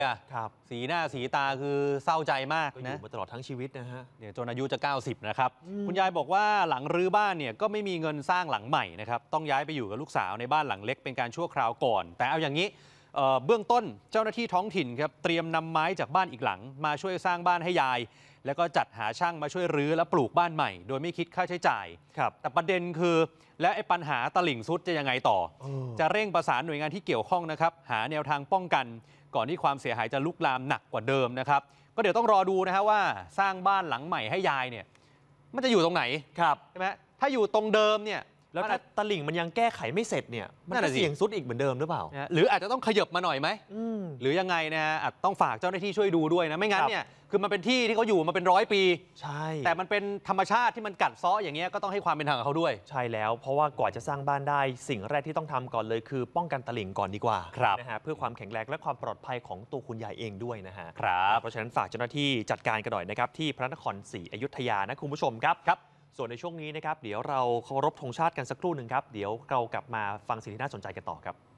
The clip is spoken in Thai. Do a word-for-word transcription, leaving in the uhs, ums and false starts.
ครับสีหน้าสีตาคือเศร้าใจมากก็อนะยู่มาตลอดทั้งชีวิตนะฮะเนี่ยจนอายุจะเก้าสิบนะครับคุณยายบอกว่าหลังรื้อบ้านเนี่ยก็ไม่มีเงินสร้างหลังใหม่นะครับต้องย้ายไปอยู่กับลูกสาวในบ้านหลังเล็กเป็นการชั่วคราวก่อนแต่เอาอย่างนี้เอ่อเบื้องต้นเจ้าหน้าที่ท้องถิ่นครับเตรียมนำไม้จากบ้านอีกหลังมาช่วยสร้างบ้านให้ยายแล้วก็จัดหาช่างมาช่วยรื้อและปลูกบ้านใหม่โดยไม่คิดค่าใช้จ่ายครับแต่ประเด็นคือแล้วไอ้ปัญหาตลิ่งซุดจะยังไงต่อเออจะเร่งประสานหน่วยงานที่เกี่ยวข้องนะครับหาแนวทางป้องกันก่อนที่ความเสียหายจะลุกลามหนักกว่าเดิมนะครับก็เดี๋ยวต้องรอดูนะฮะว่าสร้างบ้านหลังใหม่ให้ยายเนี่ยมันจะอยู่ตรงไหนครับใช่ไหมถ้าอยู่ตรงเดิมเนี่ยแล้วมันถ้าอาจตลิ่งมันยังแก้ไขไม่เสร็จเนี่ยมันนั่นก็น่ะสิเสี่ยงซุดอีกเหมือนเดิมหรือเปล่านะหรืออาจจะต้องขยับมาหน่อยไหมอืมหรือยังไงนะฮะอาจต้องฝากเจ้าหน้าที่ช่วยดูด้วยนะไม่งั้นครับเนี่ยคือมันเป็นที่ที่เขาอยู่มาเป็นร้อยปีใช่แต่มันเป็นธรรมชาติที่มันกัดเซาะอย่างเงี้ยก็ต้องให้ความเป็นธรรมกับเขาด้วยใช่แล้วเพราะว่ากว่าจะสร้างบ้านได้สิ่งแรกที่ต้องทำก่อนเลยคือป้องกันตลิ่งก่อนดีกว่าครับนะฮะเพื่อความแข็งแรงและความปลอดภัยของตัวคุณยายเองด้วยนะฮะครับเพราะฉะนั้นฝากเจ้าหน้าที่จัดการกันหน่อยนะครับที่พระนครศรีอยุธยานะคุณผู้ชมครับครับส่วนในช่วงนี้นะครับเดี๋ยวเราเคารพธงชาติกันสักครู่หนึ่งครับเดี๋ยวเรากลับมาฟังสิ่งที่น่าสนใจกันต่อครับ